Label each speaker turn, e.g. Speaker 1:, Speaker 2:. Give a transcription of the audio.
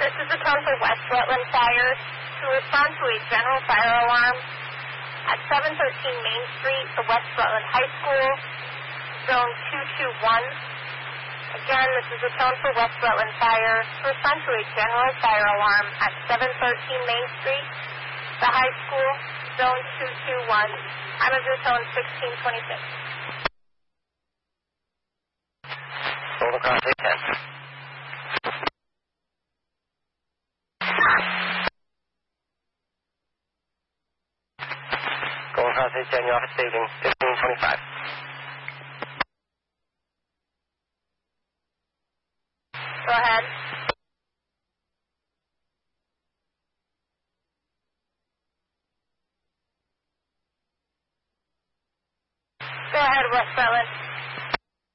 Speaker 1: This is a tone for West Rutland Fire to respond to a general fire alarm at 713 Main Street, the West Rutland High School, Zone 221. Again, this is a tone for West Rutland Fire to respond to a general fire alarm at 713 Main Street, the high school, Zone 221. I'm of your tone 1626.
Speaker 2: Hold across 810. Going across 810, your office staging 1525.
Speaker 1: Go ahead. Go ahead, West Rutland.